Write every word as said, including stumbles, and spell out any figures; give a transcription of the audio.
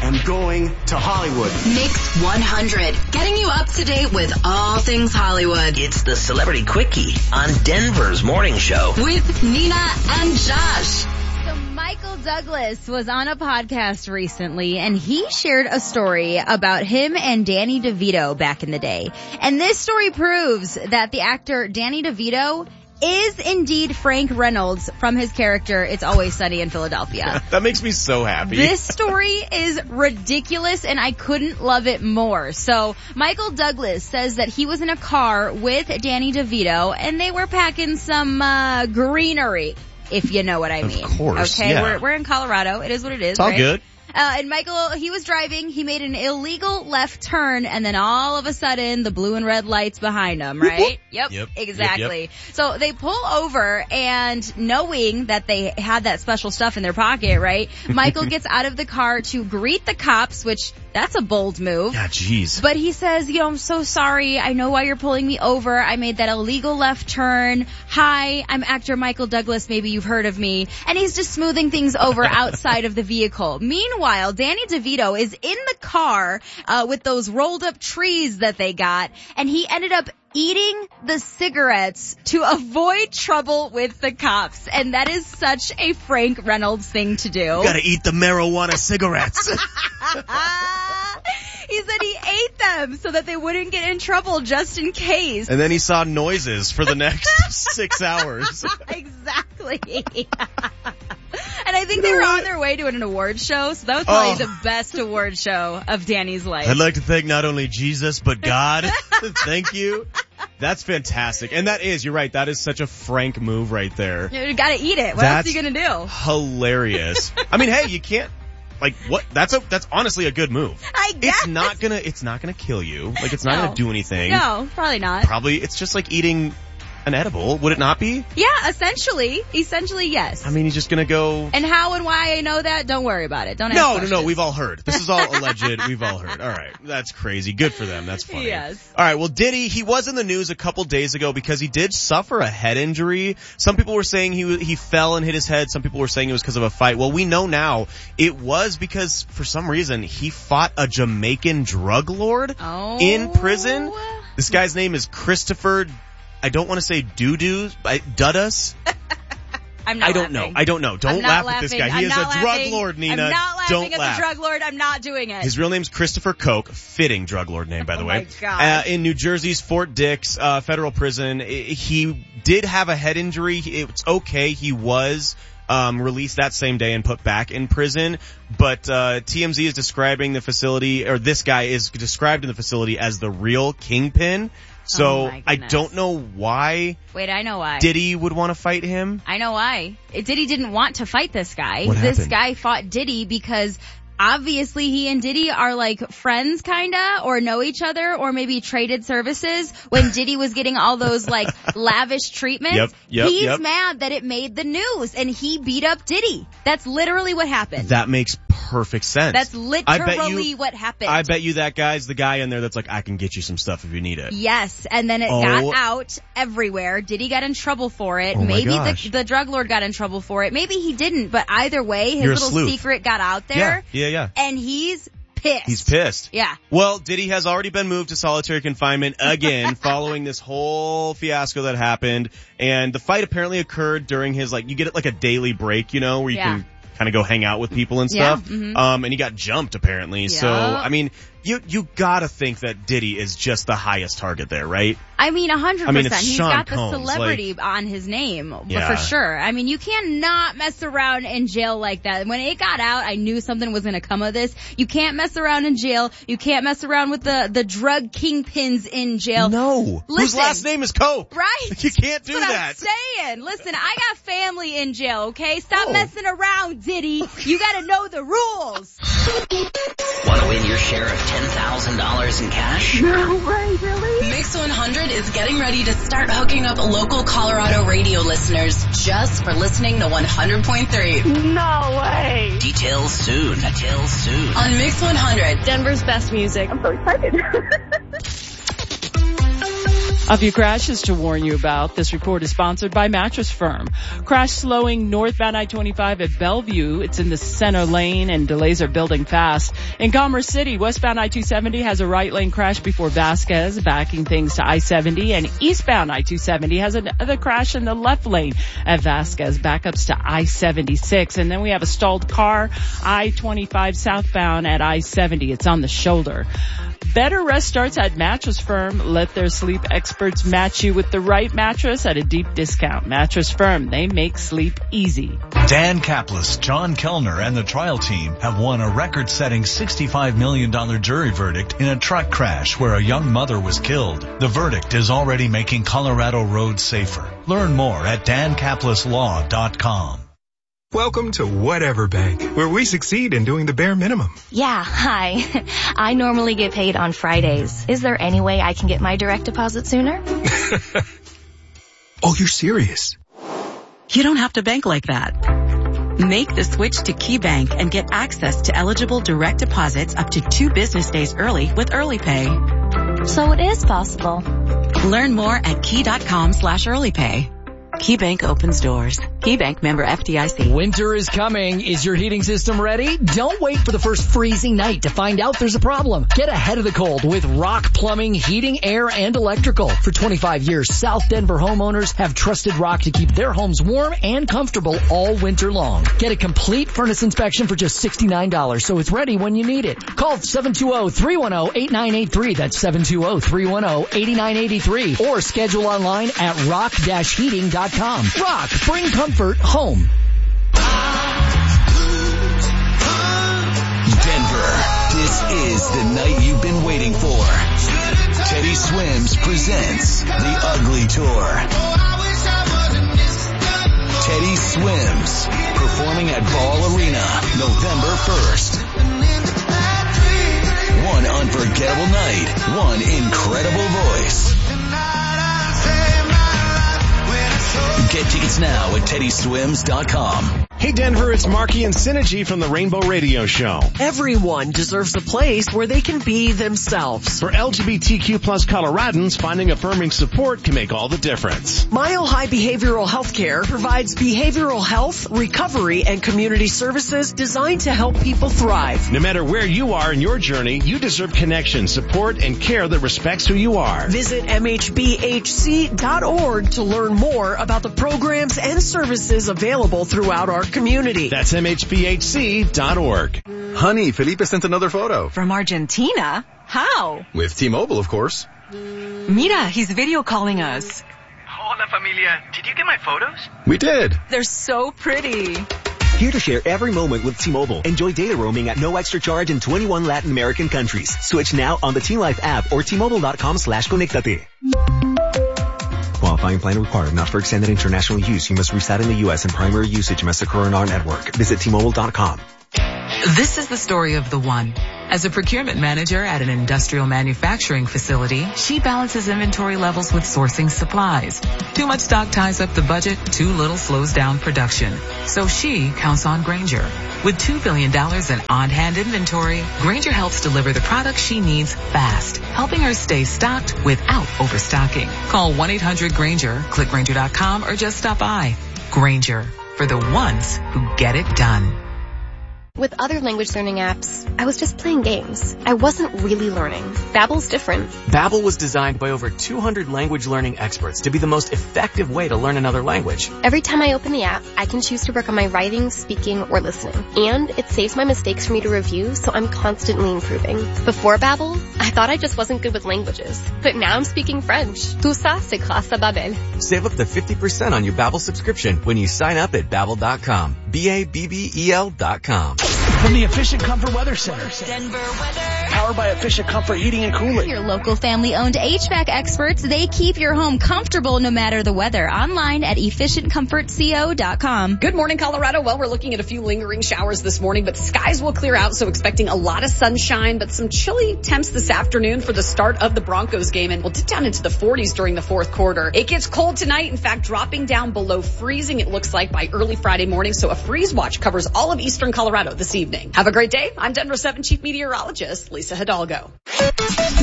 am going to Hollywood. Mix one hundred, getting you up to date with all things Hollywood. It's the Celebrity Quickie on Denver's Morning Show. With Nina and Josh. So Michael Douglas was on a podcast recently, and he shared a story about him and Danny DeVito back in the day. And this story proves that the actor Danny DeVito is indeed Frank Reynolds from his character It's Always Sunny in Philadelphia. That makes me so happy. This story is ridiculous, and I couldn't love it more. So Michael Douglas says that he was in a car with Danny DeVito, and they were packing some uh greenery, if you know what I mean. Of course, Okay, yeah. we're, we're in Colorado. It is what it is, It's all right? good. Uh, and Michael, he was driving, he made an illegal left turn, and then all of a sudden, the blue and red lights behind him, right? Yep, Yep, exactly. yep, So they pull over, and knowing that they had that special stuff in their pocket, right? Michael gets out of the car to greet the cops, which, that's a bold move. Yeah, jeez. But he says, you know, I'm so sorry. I know why you're pulling me over. I made that illegal left turn. Hi, I'm actor Michael Douglas. Maybe you've heard of me. And he's just smoothing things over outside of the vehicle. Meanwhile, Danny DeVito is in the car uh, with those rolled up trees that they got. And he ended up eating the cigarettes to avoid trouble with the cops. And that is such a Frank Reynolds thing to do. You gotta eat the marijuana cigarettes. He said he ate them so that they wouldn't get in trouble just in case. And then he saw noises for the next six hours. Exactly. And I think they were on their way to an award show, so that was probably Oh. the best award show of Danny's life. I'd like to thank not only Jesus, but God. Thank you. That's fantastic. And that is, you're right, that is such a Frank move right there. You gotta eat it. What That's else are you gonna do? Hilarious. I mean, hey, you can't, like, what, that's a, that's honestly a good move. I guess. It's not gonna, it's not gonna kill you. Like, it's not No. gonna do anything. No, probably not. Probably, it's just like eating an edible, would it not be? Yeah, essentially. Essentially, yes. I mean, he's just gonna go... And how and why I know that, don't worry about it. Don't ask No, no, questions. no, we've all heard. This is all alleged. We've all heard. All right. That's crazy. Good for them. That's funny. Yes. All right. Well, Diddy, he was in the news a couple days ago because he did suffer a head injury. Some people were saying he he fell and hit his head. Some people were saying it was because of a fight. Well, we know now it was because for some reason he fought a Jamaican drug lord Oh. in prison. This guy's name is Christopher, I don't want to say doo-doos, but Dudus. I'm not I don't laughing. know. I don't know. Don't I'm not laugh laughing. at this guy. He I'm is a not drug laughing. lord, Nina. I'm not laughing don't at laugh. the drug lord. I'm not doing it. His real name's Christopher Koch, fitting drug lord name, by the Oh way. my God. Uh, in New Jersey's Fort Dix uh, federal prison, he did have a head injury. It's okay. He was um, released that same day and put back in prison. But uh, T M Z is describing the facility, or this guy is described in the facility as the real kingpin. So Oh my I goodness. don't know why Wait, I know why. Diddy would want to fight him. I know why. Diddy didn't want to fight this guy. What this happened? guy fought Diddy because obviously he and Diddy are like friends kinda, or know each other, or maybe traded services when Diddy was getting all those like lavish treatments. Yep, yep, He's yep. mad that it made the news and he beat up Diddy. That's literally what happened. That makes perfect sense. That's I bet literally you, what happened. I bet you that guy's the guy in there that's like, I can get you some stuff if you need it. Yes, and then it Oh. got out everywhere. Diddy got in trouble for it. Oh my Maybe gosh. the, the drug lord got in trouble for it. Maybe he didn't, but either way, his You're a little sleuth. secret got out there. Yeah, yeah, yeah. And he's pissed. He's pissed. Yeah. Well, Diddy has already been moved to solitary confinement again following this whole fiasco that happened. And the fight apparently occurred during his, like, you get it like a daily break, you know, where you Yeah. can kind of go hang out with people and Yeah, stuff. mhm. Um, and he got jumped apparently. So, Yeah. I mean, you, you gotta think that Diddy is just the highest target there, right? I mean, a hundred I mean, it's percent. He's Sean got the Combs, celebrity on his name, but Yeah. for sure. I mean, you cannot mess around in jail like that. When it got out, I knew something was going to come of this. You can't mess around in jail. You can't mess around with the the drug kingpins in jail. No. Whose Listen. last name is Cope? Right? You can't do That's what that. I'm saying. Listen, I got family in jail, okay? Stop Oh. messing around, Diddy. You gotta know the rules. Want to win your share of ten thousand dollars in cash? Mix one hundred is getting ready to start hooking up local Colorado radio listeners just for listening to one hundred point three. No way. Details soon. Details soon. On Mix one hundred. Denver's best music. I'm so excited. A few crashes to warn you about. This report is sponsored by Mattress Firm. Crash slowing northbound I twenty-five at Bellevue. It's in the center lane and delays are building fast. In Commerce City, westbound I two seventy has a right lane crash before Vasquez, backing things to I seventy. And eastbound I two seventy has another crash in the left lane at Vasquez, backups to I seventy-six. And then we have a stalled car, I twenty-five southbound at I seventy. It's on the shoulder. Better rest starts at Mattress Firm. Let their sleep experts match you with the right mattress at a deep discount. Mattress Firm, they make sleep easy. Dan Kaplis, John Kellner, and the trial team have won a record-setting sixty-five million dollars jury verdict in a truck crash where a young mother was killed. The verdict is already making Colorado roads safer. Learn more at dan kaplis law dot com. Welcome to Whatever Bank, where we succeed in doing the bare minimum. Yeah, hi. I normally get paid on Fridays. Is there any way I can get my direct deposit sooner? Oh, you're serious? You don't have to bank like that. Make the switch to KeyBank and get access to eligible direct deposits up to two business days early with Early Pay. So it is possible. Learn more at key.com slash early pay. KeyBank opens doors. KeyBank, member F D I C. Winter is coming. Is your heating system ready? Don't wait for the first freezing night to find out there's a problem. Get ahead of the cold with Rock Plumbing, Heating, Air, and Electrical. For twenty-five years, South Denver homeowners have trusted Rock to keep their homes warm and comfortable all winter long. Get a complete furnace inspection for just sixty-nine dollars so it's ready when you need it. Call seven two zero, three one zero, eight nine eight three. That's seven two zero, three one zero, eight nine eight three. Or schedule online at rock dash heating dot com. Rock, bring comfort home. Denver, this is the night you've been waiting for. Teddy Swims presents The Ugly Tour. Teddy Swims, performing at Ball Arena, November first. One unforgettable night, one incredible voice. Get tickets now at teddy swims dot com. Hey Denver, it's Marky and Synergy from the Rainbow Radio Show. Everyone deserves a place where they can be themselves. For L G B T Q plus Coloradans, finding affirming support can make all the difference. Mile High Behavioral Healthcare provides behavioral health, recovery, and community services designed to help people thrive. No matter where you are in your journey, you deserve connection, support, and care that respects who you are. Visit m h b h c dot org to learn more about the programs and services available throughout our community. That's m h b h c dot org. Honey, Felipe sent another photo. From Argentina? How? With T-Mobile, of course. Mira, he's video calling us. Hola, familia. Did you get my photos? We did. They're so pretty. Here to share every moment with T-Mobile. Enjoy data roaming at no extra charge in twenty-one Latin American countries. Switch now on the T Life app or T Mobile dot com slash conectate. Qualifying plan required. Not for extended international use. You must reside in the U S and primary usage must occur on our network. Visit T Mobile dot com. This is the story of the one. As a procurement manager at an industrial manufacturing facility, she balances inventory levels with sourcing supplies. Too much stock ties up the budget, too little slows down production. So she counts on Grainger. With two billion dollars in on-hand inventory, Grainger helps deliver the products she needs fast, helping her stay stocked without overstocking. Call one eight hundred Grainger, click Grainger dot com, or just stop by. Grainger, for the ones who get it done. With other language learning apps, I was just playing games. I wasn't really learning. Babbel's different. Babbel was designed by over two hundred language learning experts to be the most effective way to learn another language. Every time I open the app, I can choose to work on my writing, speaking, or listening. And it saves my mistakes for me to review, so I'm constantly improving. Before Babbel, I thought I just wasn't good with languages. But now I'm speaking French. Tout ça, c'est grâce à Babbel. Save up to fifty percent on your Babbel subscription when you sign up at babbel dot com. B A B B E L dot com. From the Efficient Comfort Weather Center. Denver weather. Powered by Efficient Comfort Heating and Cooling. Your local family-owned H V A C experts, they keep your home comfortable no matter the weather. Online at efficient comfort co dot com. Good morning, Colorado. Well, we're looking at a few lingering showers this morning, but skies will clear out, so expecting a lot of sunshine, but some chilly temps this afternoon for the start of the Broncos game, and we'll dip down into the forties during the fourth quarter. It gets cold tonight, in fact, dropping down below freezing, it looks like, by early Friday morning, so a freeze watch covers all of eastern Colorado this evening. Have a great day. I'm Denver seven Chief Meteorologist Lisa Hidalgo.